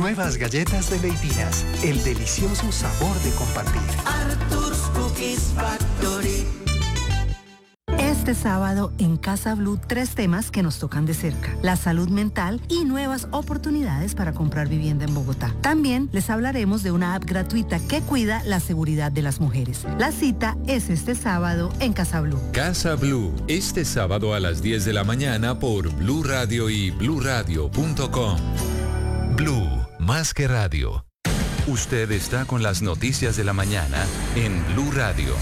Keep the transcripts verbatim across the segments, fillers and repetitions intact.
Nuevas galletas de Leitinas, el delicioso sabor de compartir. Arthur's Cookies Factory. Este sábado en Casa Blue, tres temas que nos tocan de cerca: la salud mental y nuevas oportunidades para comprar vivienda en Bogotá. También les hablaremos de una app gratuita que cuida la seguridad de las mujeres. La cita es este sábado en Casa Blue. Casa Blue, este sábado a las diez de la mañana por Blue Radio y blue radio punto com. Blue, más que radio. Usted está con las noticias de la mañana en Blue Radio.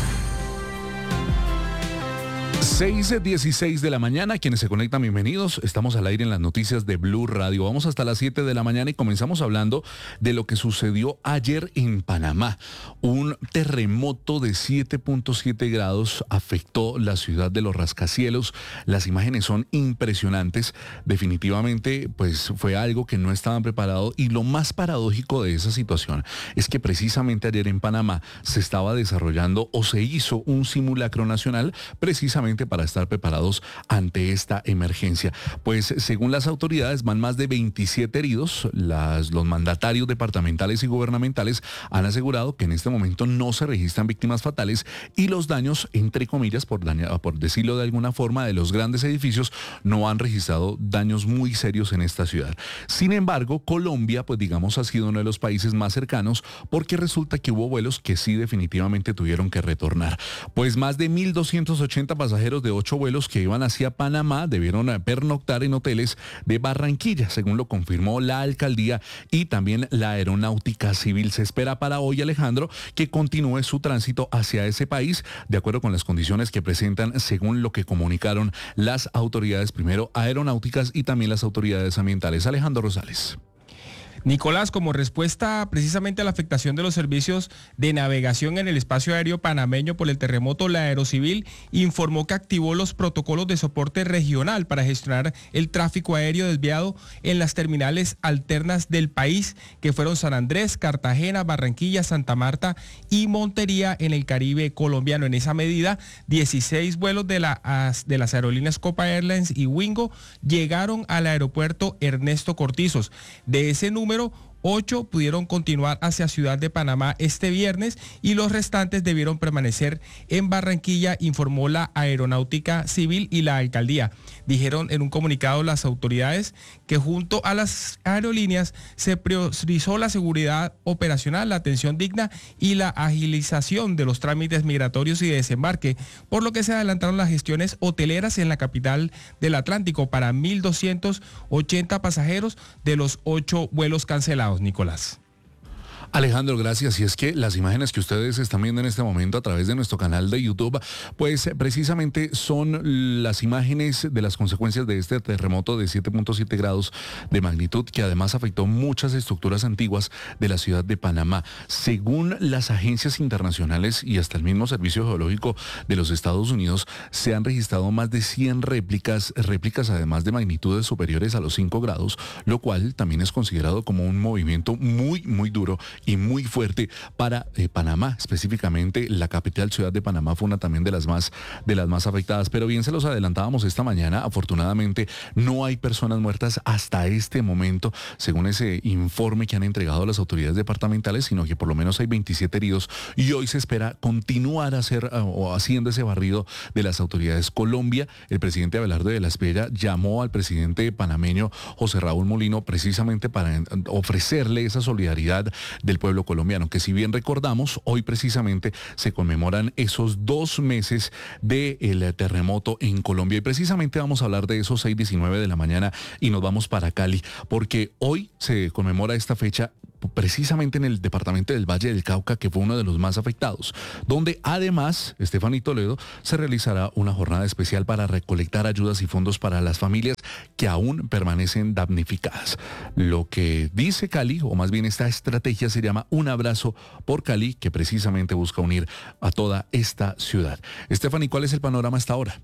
seis dieciséis de la mañana, quienes se conectan, bienvenidos. Estamos al aire en las noticias de Blue Radio. Vamos hasta las siete de la mañana y comenzamos hablando de lo que sucedió ayer en Panamá. Un terremoto de siete punto siete grados afectó la ciudad de los rascacielos. Las imágenes son impresionantes. Definitivamente, pues fue algo que no estaban preparados, y lo más paradójico de esa situación es que precisamente ayer en Panamá se estaba desarrollando o se hizo un simulacro nacional precisamente para estar preparados ante esta emergencia. Pues según las autoridades van más de veintisiete heridos. Las, los mandatarios departamentales y gubernamentales han asegurado que en este momento no se registran víctimas fatales, y los daños, entre comillas, por, daña, por decirlo de alguna forma, de los grandes edificios no han registrado daños muy serios en esta ciudad. Sin embargo, Colombia, pues digamos, ha sido uno de los países más cercanos, porque resulta que hubo vuelos que sí definitivamente tuvieron que retornar. Pues más de mil doscientos ochenta pasajeros de ocho vuelos que iban hacia Panamá debieron pernoctar en hoteles de Barranquilla, según lo confirmó la alcaldía y también la Aeronáutica Civil. Se espera para hoy, Alejandro, que continúe su tránsito hacia ese país de acuerdo con las condiciones que presentan, según lo que comunicaron las autoridades, primero aeronáuticas y también las autoridades ambientales. Alejandro Rosales. Nicolás, como respuesta precisamente a la afectación de los servicios de navegación en el espacio aéreo panameño por el terremoto, la Aerocivil informó que activó los protocolos de soporte regional para gestionar el tráfico aéreo desviado en las terminales alternas del país, que fueron San Andrés, Cartagena, Barranquilla, Santa Marta y Montería en el Caribe colombiano. En esa medida, dieciséis vuelos de, la, de las aerolíneas Copa Airlines y Wingo llegaron al aeropuerto Ernesto Cortizos. De ese número, ocho pudieron continuar hacia Ciudad de Panamá este viernes y los restantes debieron permanecer en Barranquilla, informó la Aeronáutica Civil y la alcaldía. Dijeron en un comunicado las autoridades que junto a las aerolíneas se priorizó la seguridad operacional, la atención digna y la agilización de los trámites migratorios y de desembarque, por lo que se adelantaron las gestiones hoteleras en la capital del Atlántico para mil doscientos ochenta pasajeros de los ocho vuelos cancelados. Nicolás. Alejandro, gracias. Y es que las imágenes que ustedes están viendo en este momento a través de nuestro canal de YouTube, pues precisamente son las imágenes de las consecuencias de este terremoto de siete punto siete grados de magnitud, que además afectó muchas estructuras antiguas de la ciudad de Panamá. Según las agencias internacionales y hasta el mismo Servicio Geológico de los Estados Unidos, se han registrado más de cien réplicas, réplicas además de magnitudes superiores a los cinco grados, lo cual también es considerado como un movimiento muy, muy duro y muy fuerte para eh, Panamá. Específicamente la capital ciudad de Panamá fue una también de las más de las más afectadas, pero bien se los adelantábamos esta mañana, afortunadamente no hay personas muertas hasta este momento, según ese informe que han entregado las autoridades departamentales, sino que por lo menos hay veintisiete heridos y hoy se espera continuar a hacer o haciendo ese barrido de las autoridades. Colombia, el presidente Abelardo de la Espriella llamó al presidente panameño José Raúl Molino precisamente para ofrecerle esa solidaridad del pueblo colombiano, que si bien recordamos, hoy precisamente se conmemoran esos dos meses del terremoto en Colombia, y precisamente vamos a hablar de esos seis diecinueve de la mañana y nos vamos para Cali, porque hoy se conmemora esta fecha precisamente en el departamento del Valle del Cauca, que fue uno de los más afectados, donde además, Estefanía Toledo, se realizará una jornada especial para recolectar ayudas y fondos para las familias que aún permanecen damnificadas. Lo que dice Cali, o más bien esta estrategia, se llama Un Abrazo por Cali, que precisamente busca unir a toda esta ciudad. Estefanía, ¿cuál es el panorama hasta ahora?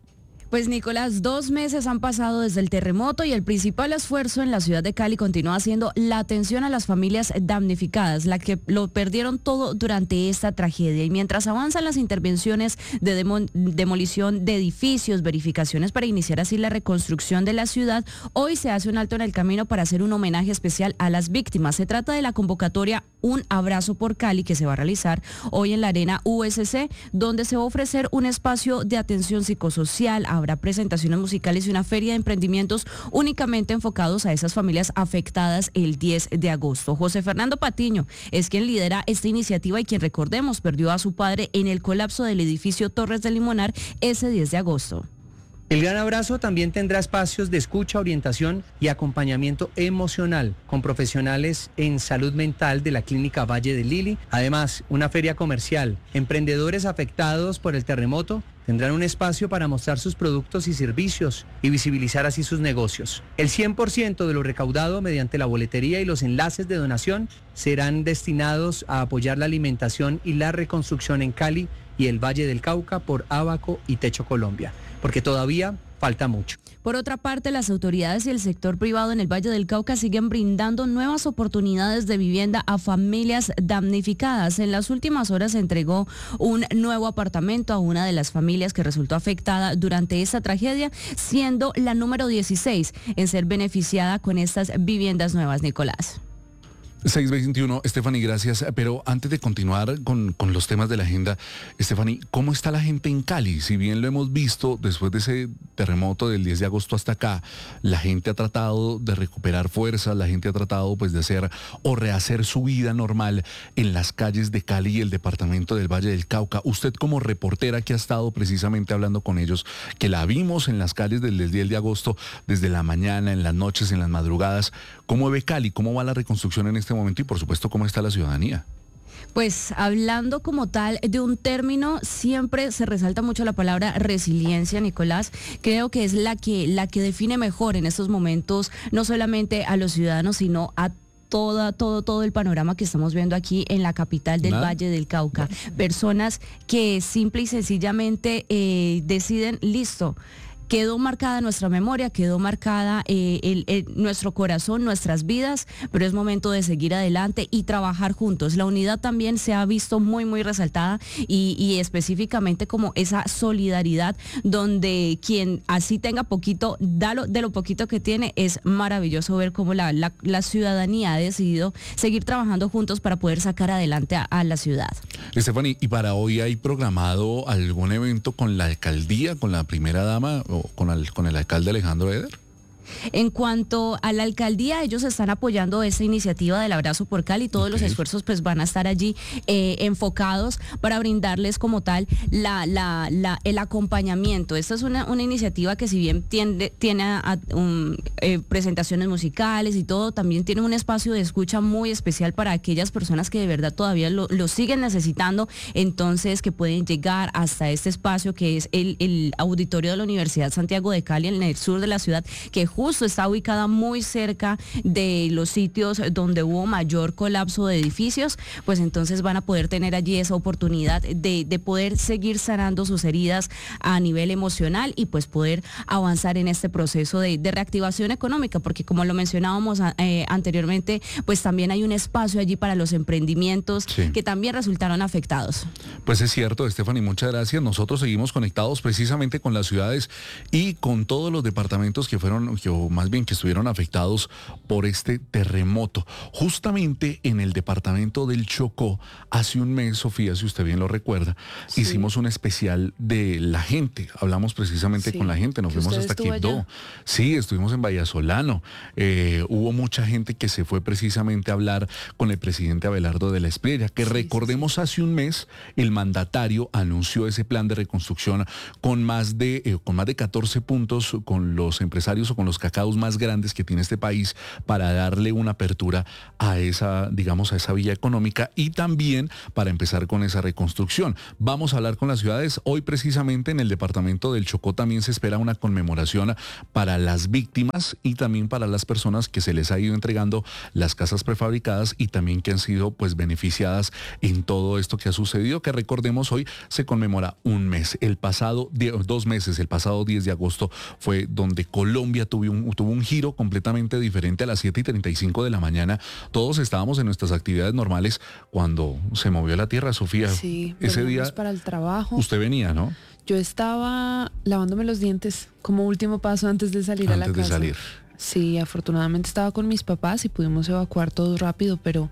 Pues Nicolás, dos meses han pasado desde el terremoto y el principal esfuerzo en la ciudad de Cali continúa siendo la atención a las familias damnificadas, las que lo perdieron todo durante esta tragedia. Y mientras avanzan las intervenciones de demo- demolición de edificios, verificaciones para iniciar así la reconstrucción de la ciudad, hoy se hace un alto en el camino para hacer un homenaje especial a las víctimas. Se trata de la convocatoria Un Abrazo por Cali, que se va a realizar hoy en la Arena U S C, donde se va a ofrecer un espacio de atención psicosocial. Habrá presentaciones musicales y una feria de emprendimientos únicamente enfocados a esas familias afectadas el diez de agosto. José Fernando Patiño es quien lidera esta iniciativa y quien, recordemos, perdió a su padre en el colapso del edificio Torres del Limonar ese diez de agosto. El Gran Abrazo también tendrá espacios de escucha, orientación y acompañamiento emocional con profesionales en salud mental de la Clínica Valle de Lili. Además, una feria comercial. Emprendedores afectados por el terremoto tendrán un espacio para mostrar sus productos y servicios y visibilizar así sus negocios. El cien por ciento de lo recaudado mediante la boletería y los enlaces de donación serán destinados a apoyar la alimentación y la reconstrucción en Cali y el Valle del Cauca por Abaco y Techo Colombia, porque todavía falta mucho. Por otra parte, las autoridades y el sector privado en el Valle del Cauca siguen brindando nuevas oportunidades de vivienda a familias damnificadas. En las últimas horas se entregó un nuevo apartamento a una de las familias que resultó afectada durante esta tragedia, siendo la número dieciséis en ser beneficiada con estas viviendas nuevas, Nicolás. seis veintiuno, Stephanie, gracias. Pero antes de continuar con, con los temas de la agenda, Stephanie, ¿cómo está la gente en Cali? Si bien lo hemos visto después de ese terremoto del diez de agosto hasta acá, la gente ha tratado de recuperar fuerzas, la gente ha tratado pues de hacer o rehacer su vida normal en las calles de Cali y el departamento del Valle del Cauca. Usted como reportera que ha estado precisamente hablando con ellos, que la vimos en las calles desde el diez de agosto, desde la mañana, en las noches, en las madrugadas, ¿cómo ve Cali? ¿Cómo va la reconstrucción en este momento? Y por supuesto, ¿cómo está la ciudadanía? Pues hablando como tal de un término, siempre se resalta mucho la palabra resiliencia, Nicolás. Creo que es la que, la que define mejor en estos momentos, no solamente a los ciudadanos, sino a Toda, todo, todo el panorama que estamos viendo aquí en la capital del Nada. Valle del Cauca. Personas que simple y sencillamente eh, deciden, listo, quedó marcada nuestra memoria, quedó marcada eh, el, el, nuestro corazón, nuestras vidas, pero es momento de seguir adelante y trabajar juntos. La unidad también se ha visto muy, muy resaltada y, y específicamente como esa solidaridad donde quien así tenga poquito, da lo, de lo poquito que tiene. Es maravilloso ver cómo la, la, la ciudadanía ha decidido seguir trabajando juntos para poder sacar adelante a, a la ciudad. Stephanie, ¿y para hoy hay programado algún evento con la alcaldía, con la primera dama o con el, con el alcalde Alejandro Eder? En cuanto a la alcaldía, ellos están apoyando esta iniciativa del Abrazo por Cali. Todos okay. los esfuerzos pues van a estar allí eh, enfocados para brindarles como tal la, la, la, el acompañamiento. Esta es una, una iniciativa que si bien tiende, tiene a, a, um, eh, presentaciones musicales y todo, también tiene un espacio de escucha muy especial para aquellas personas que de verdad todavía lo, lo siguen necesitando, entonces que pueden llegar hasta este espacio que es el, el auditorio de la Universidad Santiago de Cali en el sur de la ciudad, que justo está ubicada muy cerca de los sitios donde hubo mayor colapso de edificios. Pues entonces van a poder tener allí esa oportunidad de, de poder seguir sanando sus heridas a nivel emocional y pues poder avanzar en este proceso de, de reactivación económica, porque como lo mencionábamos eh, anteriormente, pues también hay un espacio allí para los emprendimientos sí. que también resultaron afectados. Pues es cierto, Stephanie, muchas gracias. Nosotros seguimos conectados precisamente con las ciudades y con todos los departamentos que fueron o más bien que estuvieron afectados por este terremoto. Justamente en el departamento del Chocó, hace un mes, Sofía, si usted bien lo recuerda, sí. hicimos un especial de la gente. Hablamos precisamente sí. con la gente, nos fuimos hasta Quibdó. Sí, estuvimos en Vallasolano. Eh, hubo mucha gente que se fue precisamente a hablar con el presidente Abelardo de la Espriella, que sí, recordemos sí, sí. hace un mes el mandatario anunció ese plan de reconstrucción con más de, eh, con más de catorce puntos con los empresarios o con los los cacaos más grandes que tiene este país para darle una apertura a esa, digamos, a esa vía económica y también para empezar con esa reconstrucción. Vamos a hablar con las ciudades. Hoy precisamente en el departamento del Chocó también se espera una conmemoración para las víctimas y también para las personas que se les ha ido entregando las casas prefabricadas y también que han sido pues beneficiadas en todo esto que ha sucedido, que recordemos hoy se conmemora un mes. El pasado, dos meses, el pasado diez de agosto fue donde Colombia tuvo un, tuvo un giro completamente diferente. A las siete y treinta y cinco de la mañana todos estábamos en nuestras actividades normales cuando se movió la tierra, Sofía. Sí, ese día para el trabajo. Usted venía, ¿no? Yo estaba lavándome los dientes como último paso antes de salir antes a la casa. Antes de salir. Sí, afortunadamente estaba con mis papás y pudimos evacuar todo rápido, pero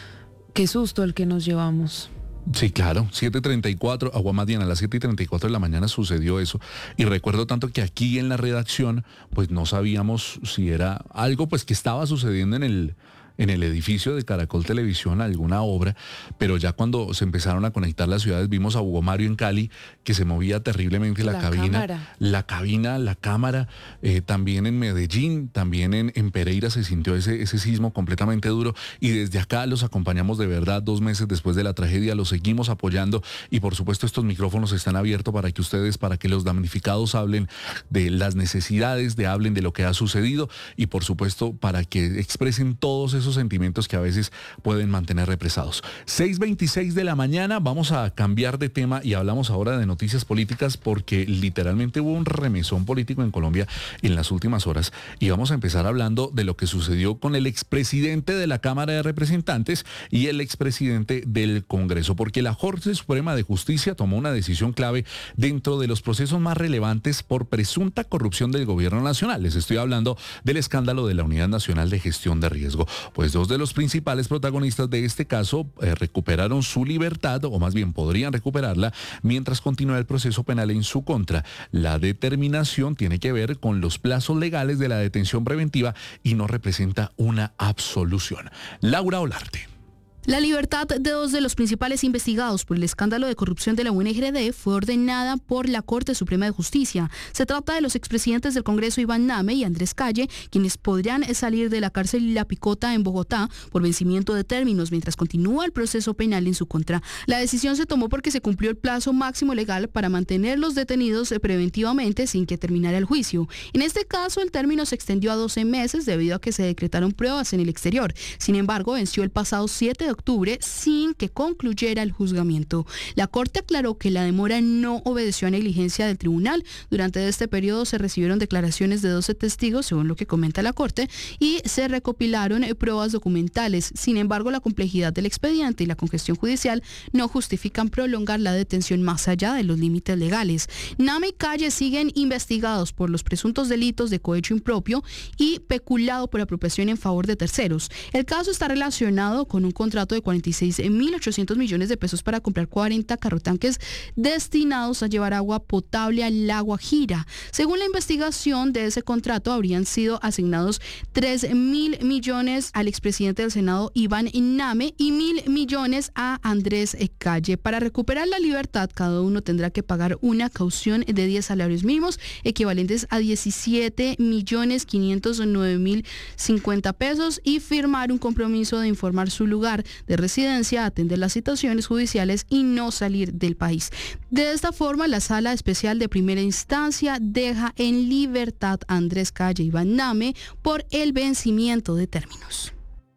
qué susto el que nos llevamos. Sí, claro, siete y treinta y cuatro, Aguamadiana, a las siete y treinta y cuatro de la mañana sucedió eso. Y recuerdo tanto que aquí en la redacción, pues no sabíamos si era algo pues que estaba sucediendo en el... en el edificio de Caracol Televisión, alguna obra, pero ya cuando se empezaron a conectar las ciudades vimos a Hugo Mario en Cali que se movía terriblemente la, la cabina, cámara. la cabina, la cámara, eh, también en Medellín, también en, en Pereira se sintió ese, ese sismo completamente duro y desde acá los acompañamos de verdad dos meses después de la tragedia, los seguimos apoyando y por supuesto estos micrófonos están abiertos para que ustedes, para que los damnificados hablen de las necesidades, de hablen de lo que ha sucedido y por supuesto para que expresen todos esos sentimientos que a veces pueden mantener represados. seis veintiséis de la mañana, vamos a cambiar de tema y hablamos ahora de noticias políticas porque literalmente hubo un remesón político en Colombia en las últimas horas y vamos a empezar hablando de lo que sucedió con el expresidente de la Cámara de Representantes y el expresidente del Congreso, porque la Corte Suprema de Justicia tomó una decisión clave dentro de los procesos más relevantes por presunta corrupción del gobierno nacional. Les estoy hablando del escándalo de la Unidad Nacional de Gestión de Riesgo. Pues dos de los principales protagonistas de este caso eh, recuperaron su libertad, o más bien podrían recuperarla, mientras continúa el proceso penal en su contra. La determinación tiene que ver con los plazos legales de la detención preventiva y no representa una absolución. Laura Olarte. La libertad de dos de los principales investigados por el escándalo de corrupción de la U N G R D fue ordenada por la Corte Suprema de Justicia. Se trata de los expresidentes del Congreso Iván Name y Andrés Calle, quienes podrán salir de la cárcel La Picota en Bogotá por vencimiento de términos mientras continúa el proceso penal en su contra. La decisión se tomó porque se cumplió el plazo máximo legal para mantenerlos detenidos preventivamente sin que terminara el juicio. En este caso, el término se extendió a doce meses debido a que se decretaron pruebas en el exterior. Sin embargo, venció el pasado siete de octubre sin que concluyera el juzgamiento. La Corte aclaró que la demora no obedeció a negligencia del tribunal. Durante este periodo se recibieron declaraciones de doce testigos, según lo que comenta la Corte, y se recopilaron pruebas documentales. Sin embargo, la complejidad del expediente y la congestión judicial no justifican prolongar la detención más allá de los límites legales. Name y Calle siguen investigados por los presuntos delitos de cohecho impropio y peculado por apropiación en favor de terceros. El caso está relacionado con un contrato de cuarenta y seis mil ochocientos millones de pesos para comprar cuarenta carrotanques destinados a llevar agua potable al lago Ajira. Según la investigación de ese contrato, habrían sido asignados tres mil millones al expresidente del Senado Iván Name y mil millones a Andrés Calle. Para recuperar la libertad, cada uno tendrá que pagar una caución de diez salarios mínimos, equivalentes a diecisiete millones quinientos nueve mil cincuenta pesos, y firmar un compromiso de informar su lugar de residencia, atender las citaciones judiciales y no salir del país. De esta forma, la Sala Especial de Primera Instancia deja en libertad a Andrés Calle y Iván Name por el vencimiento de términos.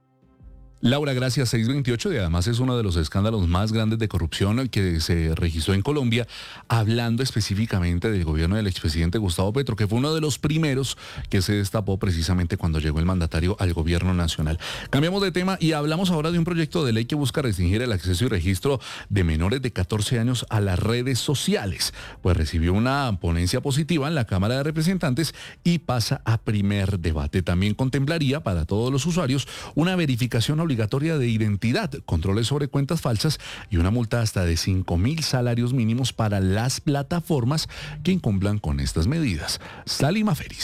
Laura, gracias. seis veintiocho, y además es uno de los escándalos más grandes de corrupción que se registró en Colombia, hablando específicamente del gobierno del expresidente Gustavo Petro, que fue uno de los primeros que se destapó precisamente cuando llegó el mandatario al gobierno nacional. Cambiamos de tema y hablamos ahora de un proyecto de ley que busca restringir el acceso y registro de menores de catorce años a las redes sociales. Pues recibió una ponencia positiva en la Cámara de Representantes y pasa a primer debate. También contemplaría para todos los usuarios una verificación obligatoria obligatoria de identidad, controles sobre cuentas falsas y una multa hasta de cinco mil salarios mínimos para las plataformas que incumplan con estas medidas. Salima Feris.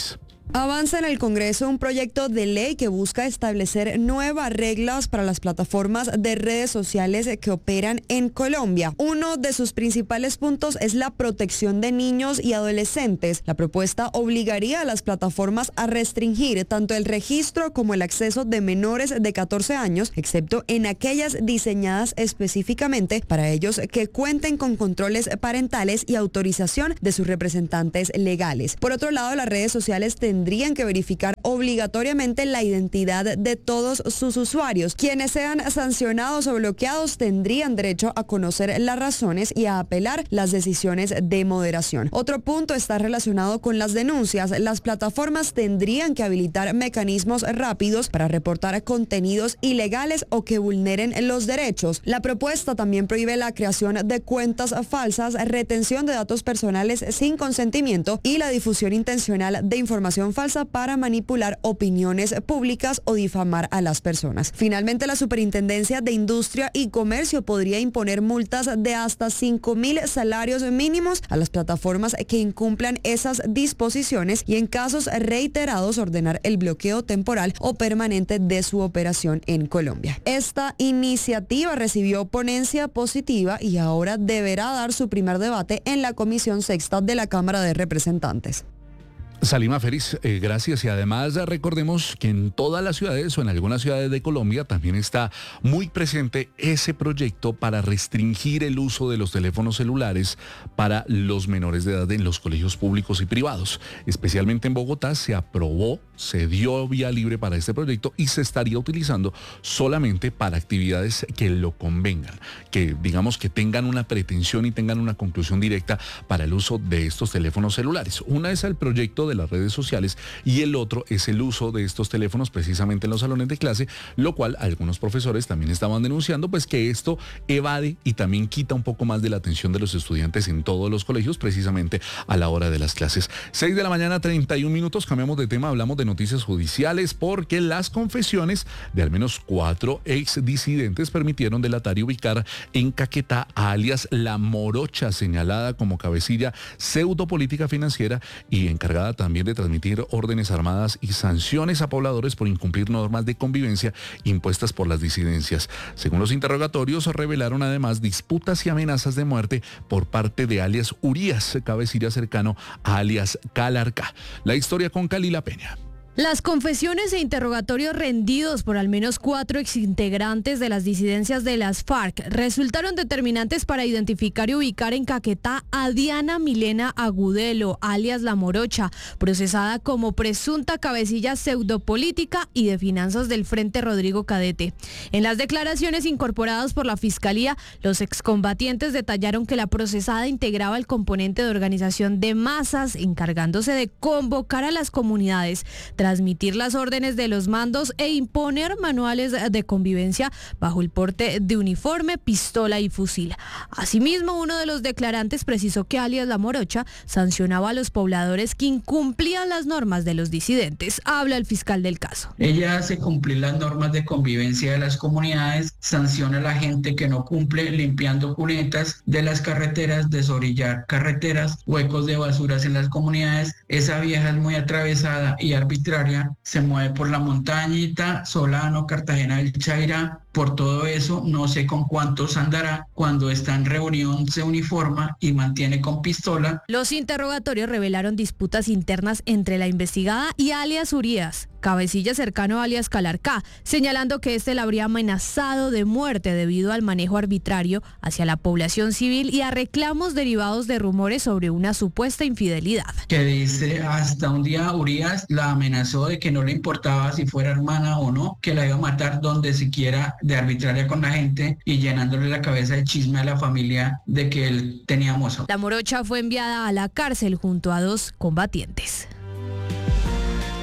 Avanza en el Congreso un proyecto de ley que busca establecer nuevas reglas para las plataformas de redes sociales que operan en Colombia. Uno de sus principales puntos es la protección de niños y adolescentes. La propuesta obligaría a las plataformas a restringir tanto el registro como el acceso de menores de catorce años, excepto en aquellas diseñadas específicamente para ellos que cuenten con controles parentales y autorización de sus representantes legales. Por otro lado, las redes sociales tendrían tendrían que verificar obligatoriamente la identidad de todos sus usuarios. Quienes sean sancionados o bloqueados tendrían derecho a conocer las razones y a apelar las decisiones de moderación. Otro punto está relacionado con las denuncias. Las plataformas tendrían que habilitar mecanismos rápidos para reportar contenidos ilegales o que vulneren los derechos. La propuesta también prohíbe la creación de cuentas falsas, retención de datos personales sin consentimiento y la difusión intencional de información falsa para manipular opiniones públicas o difamar a las personas. Finalmente, la Superintendencia de Industria y Comercio podría imponer multas de hasta cinco mil salarios mínimos a las plataformas que incumplan esas disposiciones y en casos reiterados ordenar el bloqueo temporal o permanente de su operación en Colombia. Esta iniciativa recibió ponencia positiva y ahora deberá dar su primer debate en la Comisión Sexta de la Cámara de Representantes. Salima Félix, eh, gracias. Y además recordemos que en todas las ciudades o en algunas ciudades de Colombia también está muy presente ese proyecto para restringir el uso de los teléfonos celulares para los menores de edad en los colegios públicos y privados. Especialmente en Bogotá se aprobó, se dio vía libre para este proyecto y se estaría utilizando solamente para actividades que lo convengan, que digamos que tengan una pretensión y tengan una conclusión directa para el uso de estos teléfonos celulares. Una es el proyecto de las redes sociales y el otro es el uso de estos teléfonos precisamente en los salones de clase, lo cual algunos profesores también estaban denunciando, pues que esto evade y también quita un poco más de la atención de los estudiantes en todos los colegios precisamente a la hora de las clases. seis de la mañana, treinta y un minutos, cambiamos de tema, hablamos de noticias judiciales porque las confesiones de al menos cuatro ex disidentes permitieron delatar y ubicar en Caquetá a alias La Morocha, señalada como cabecilla pseudopolítica financiera y encargada también de transmitir órdenes armadas y sanciones a pobladores por incumplir normas de convivencia impuestas por las disidencias. Según los interrogatorios, revelaron además disputas y amenazas de muerte por parte de alias Urias, cabecilla cercano a alias Calarcá. La historia con Calila Peña. Las confesiones e interrogatorios rendidos por al menos cuatro exintegrantes de las disidencias de las FARC resultaron determinantes para identificar y ubicar en Caquetá a Diana Milena Agudelo, alias La Morocha, procesada como presunta cabecilla pseudopolítica y de finanzas del Frente Rodrigo Cadete. En las declaraciones incorporadas por la Fiscalía, los excombatientes detallaron que la procesada integraba el componente de organización de masas, encargándose de convocar a las comunidades, transmitir las órdenes de los mandos e imponer manuales de convivencia bajo el porte de uniforme, pistola y fusil. Asimismo, uno de los declarantes precisó que alias La Morocha sancionaba a los pobladores que incumplían las normas de los disidentes. Habla el fiscal del caso. Ella hace cumplir las normas de convivencia de las comunidades, sanciona a la gente que no cumple limpiando cunetas de las carreteras, desorillar carreteras, huecos de basuras en las comunidades. Esa vieja es muy atravesada y arbitraria, se mueve por la montañita, Solano, Cartagena del Chaira. Por todo eso, no sé con cuántos andará. Cuando está en reunión se uniforma y mantiene con pistola. Los interrogatorios revelaron disputas internas entre la investigada y alias Urias, cabecilla cercano a alias Calarcá, señalando que este la habría amenazado de muerte debido al manejo arbitrario hacia la población civil y a reclamos derivados de rumores sobre una supuesta infidelidad. Que dice, hasta un día Urias la amenazó de que no le importaba si fuera hermana o no, que la iba a matar donde siquiera, de arbitraria con la gente y llenándole la cabeza de chisme a la familia de que él tenía mozo. La Morocha fue enviada a la cárcel junto a dos combatientes.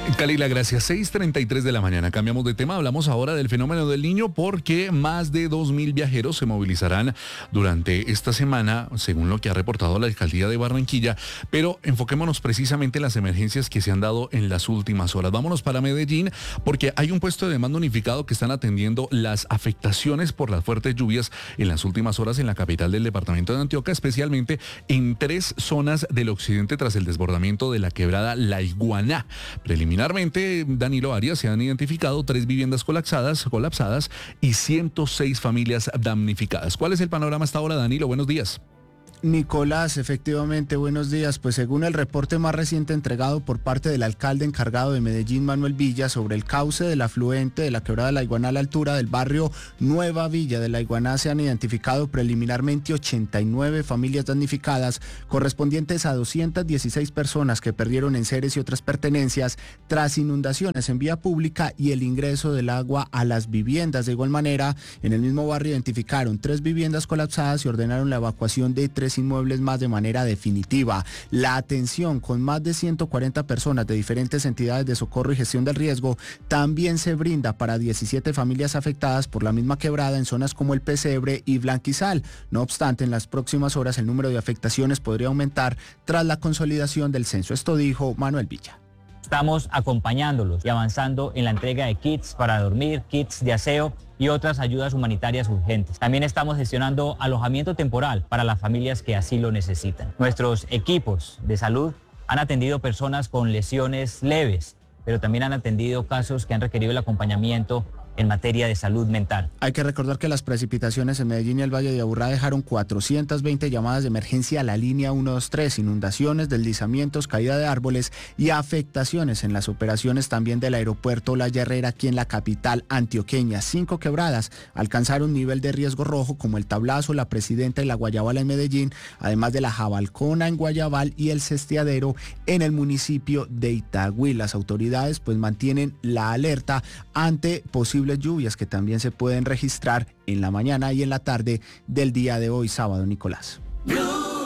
Kalila, gracias. seis treinta y tres de la mañana. Cambiamos de tema. Hablamos ahora del fenómeno del Niño porque más de dos mil viajeros se movilizarán durante esta semana, según lo que ha reportado la alcaldía de Barranquilla. Pero enfoquémonos precisamente en las emergencias que se han dado en las últimas horas. Vámonos para Medellín porque hay un puesto de demanda unificado que están atendiendo las afectaciones por las fuertes lluvias en las últimas horas en la capital del departamento de Antioquia, especialmente en tres zonas del occidente tras el desbordamiento de la quebrada La Iguaná. Preliminarmente, Danilo Arias, se han identificado tres viviendas colapsadas, colapsadas y ciento seis familias damnificadas. ¿Cuál es el panorama hasta ahora, Danilo? Buenos días. Nicolás, efectivamente, buenos días. Pues según el reporte más reciente entregado por parte del alcalde encargado de Medellín, Manuel Villa, sobre el cauce del afluente de la quebrada de La Iguaná a la altura del barrio Nueva Villa de La Iguaná, se han identificado preliminarmente ochenta y nueve familias damnificadas, correspondientes a doscientas dieciséis personas que perdieron enseres y otras pertenencias tras inundaciones en vía pública y el ingreso del agua a las viviendas. De igual manera, en el mismo barrio identificaron tres viviendas colapsadas y ordenaron la evacuación de tres inmuebles más de manera definitiva. La atención con más de ciento cuarenta personas de diferentes entidades de socorro y gestión del riesgo también se brinda para diecisiete familias afectadas por la misma quebrada en zonas como El Pesebre y Blanquizal. No obstante, en las próximas horas el número de afectaciones podría aumentar tras la consolidación del censo. Esto dijo Manuel Villa. Estamos acompañándolos y avanzando en la entrega de kits para dormir, kits de aseo y otras ayudas humanitarias urgentes. También estamos gestionando alojamiento temporal para las familias que así lo necesitan. Nuestros equipos de salud han atendido personas con lesiones leves, pero también han atendido casos que han requerido el acompañamiento en materia de salud mental. Hay que recordar que las precipitaciones en Medellín y el Valle de Aburrá dejaron cuatrocientas veinte llamadas de emergencia a la línea ciento veintitrés, inundaciones, deslizamientos, caída de árboles y afectaciones en las operaciones también del aeropuerto La Herrera aquí en la capital antioqueña. Cinco quebradas alcanzaron nivel de riesgo rojo como el Tablazo, la Presidenta y la Guayabal en Medellín, además de la Jabalcona en Guayabal y el Cesteadero en el municipio de Itagüí. Las autoridades pues mantienen la alerta ante posibles lluvias que también se pueden registrar en la mañana y en la tarde del día de hoy, sábado, Nicolás. Blue